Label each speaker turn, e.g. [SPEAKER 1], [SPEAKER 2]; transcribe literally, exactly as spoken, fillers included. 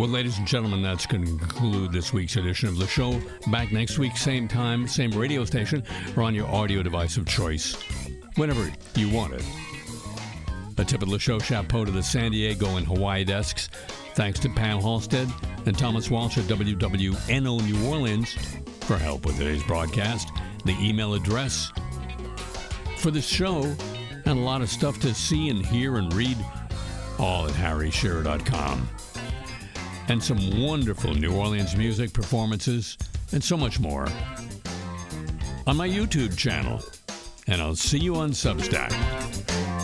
[SPEAKER 1] Well, ladies and gentlemen, that's going to conclude this week's edition of the show. Back next week, same time, same radio station, or on your audio device of choice, whenever you want it. A tip of the show chapeau to the San Diego and Hawaii desks. Thanks to Pam Halstead and Thomas Walsh at W W N O New Orleans for help with today's broadcast. The email address for this show, and a lot of stuff to see and hear and read, all at harry shearer dot com. And some wonderful New Orleans music performances and so much more on my YouTube channel. And I'll see you on Substack.